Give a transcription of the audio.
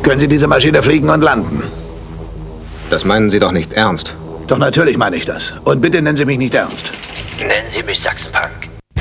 Können Sie diese Maschine fliegen und landen? Das meinen Sie doch nicht ernst. Doch natürlich meine ich das. Und bitte nennen Sie mich nicht Ernst. Nennen Sie mich Sachsenpunk.